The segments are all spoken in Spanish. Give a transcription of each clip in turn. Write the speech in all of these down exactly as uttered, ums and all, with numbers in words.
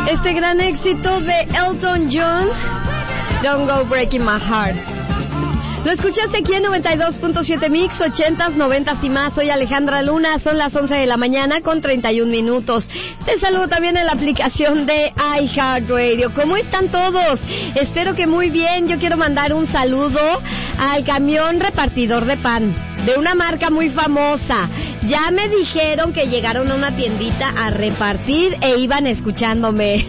Este gran éxito de Elton John, Don't Go Breaking My Heart. Lo escuchaste aquí en noventa y dos punto siete Mix, ochentas, noventas y más. Soy Alejandra Luna, son las once de la mañana con treinta y un minutos. Te saludo también en la aplicación de iHeartRadio. ¿Cómo están todos? Espero que muy bien. Yo quiero mandar un saludo al camión repartidor de pan de una marca muy famosa. Ya me dijeron que llegaron a una tiendita a repartir e iban escuchándome.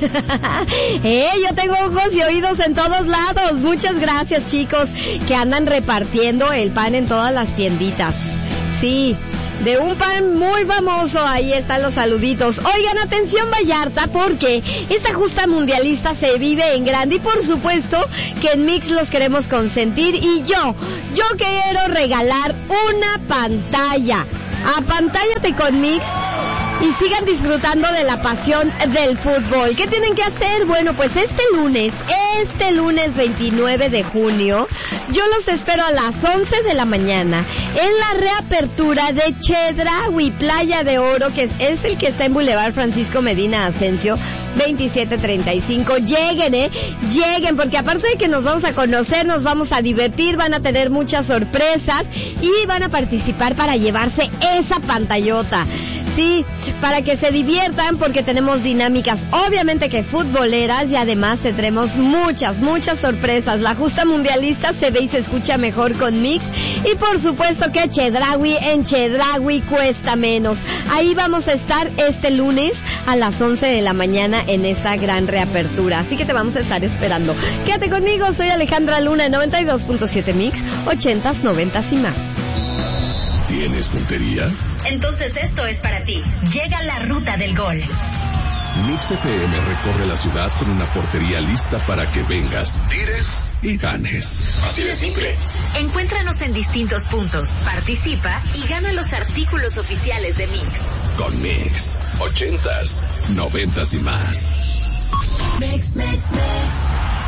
eh, yo tengo ojos y oídos en todos lados. Muchas gracias, chicos, que andan repartiendo el pan en todas las tienditas. Sí, de un pan muy famoso, ahí están los saluditos. Oigan, atención Vallarta, porque esta justa mundialista se vive en grande y por supuesto que en Mix los queremos consentir y yo, yo quiero regalar una pantalla. Apantállate con Mix y sigan disfrutando de la pasión del fútbol. ¿Qué tienen que hacer? Bueno, pues este lunes, este lunes veintinueve de junio, yo los espero a las once de la mañana en la reapertura de Chedraui, Playa de Oro, que es, es el que está en Boulevard Francisco Medina Asensio, veintisiete treinta y cinco. Lleguen, eh, lleguen, porque aparte de que nos vamos a conocer, nos vamos a divertir, van a tener muchas sorpresas y van a participar para llevarse esa pantallota. Sí, para que se diviertan, porque tenemos dinámicas obviamente que futboleras y además tendremos muchas, muchas sorpresas. La justa mundialista se ve y se escucha mejor con Mix y por supuesto que Chedraui, en Chedraui cuesta menos. Ahí vamos a estar este lunes a las once de la mañana en esta gran reapertura, así que te vamos a estar esperando. Quédate conmigo, soy Alejandra Luna en noventa y dos punto siete Mix, ochentas, noventas y más. ¿Tienes puntería? Entonces esto es para ti. Llega la ruta del gol. Mix F M recorre la ciudad con una portería lista para que vengas, tires y ganes. Así de simple. Encuéntranos en distintos puntos, participa y gana los artículos oficiales de Mix. Con Mix, ochentas, noventas y más. Mix, mix, mix.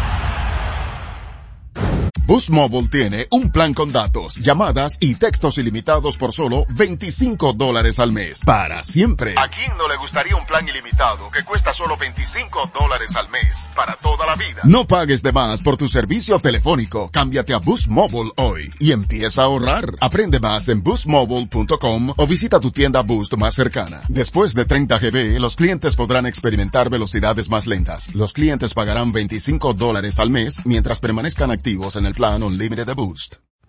Boost Mobile tiene un plan con datos, llamadas y textos ilimitados por solo veinticinco dólares al mes. Para siempre. ¿A quién no le gustaría un plan ilimitado que cuesta solo veinticinco dólares al mes? Para toda la vida. No pagues de más por tu servicio telefónico. Cámbiate a Boost Mobile hoy y empieza a ahorrar. Aprende más en boost mobile punto com o visita tu tienda Boost más cercana. Después de treinta gigabytes, los clientes podrán experimentar velocidades más lentas. Los clientes pagarán veinticinco dólares al mes mientras permanezcan activos en el plan Unlimited de Boost.